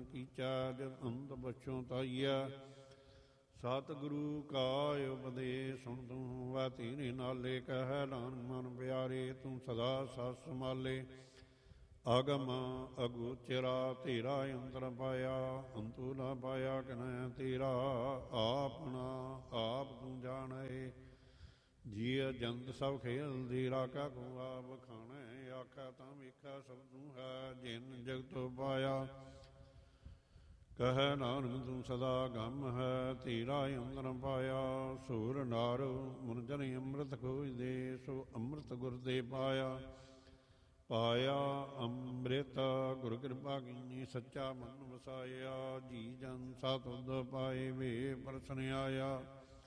ਕੀਚਾ ਜਦ ਅੰਤ ਬਚੋਂ ਤਾਈਆ। ਸਤਿਗੁਰੂ ਕਾ ਉਪਦੇਸ਼ ਸੁਣ ਤੂੰ ਵੈ ਤੀਨੇ ਨਾਲੇ ਕਹਿ ਨਾਨਕ ਮਨ ਪਿਆਰੇ ਤੂੰ ਸਦਾ ਸਤ ਸੰਭਾਲੇ। ਆਗਮ ਅਗੋਚਰਾ ਤੇਰਾ ਅੰਤਰ ਪਾਇਆ ਅੰਤੂ ਨਾ ਪਾਇਆ ਕਿਨੈ ਤੇਰਾ। ਆਪਣਾ ਆਪ ਤੂੰ ਜਾਣੈ ਜੀਅ ਜੰਤ ਸਭ ਖੇਲ ਦੀ ਰਾਖਾ ਕੋ ਆਪ ਖਾਣੈ। ਆਖਾ ਤਾਂ ਵੇਖਾ ਸਭ ਤੂੰ ਹੈ ਜਿਨ ਜਗਤ ਪਾਇਆ। ਕਹਿ ਨਾਨਕ ਤੂੰ ਸਦਾ ਗਮ ਹੈ ਤੇਰਾ ਅੰਦਰ ਪਾਇਆ। ਸੂਰ ਨਾਰ ਮੁਨ ਜਨ ਅੰਮ੍ਰਿਤ ਖੋਜਦੇ ਸੋ ਅੰਮ੍ਰਿਤ ਗੁਰ ਦੇ ਪਾਇਆ। ਪਾਇਆ ਅੰਮ੍ਰਿਤ ਗੁਰ ਕਿਰਪਾ ਕੀਨੀ ਸੱਚਾ ਮਨ ਵਸਾਇਆ। ਜੀ ਜਨ ਸਤਿ ਪਾਏ ਵੇ ਪਰਸਨ ਆਇਆ।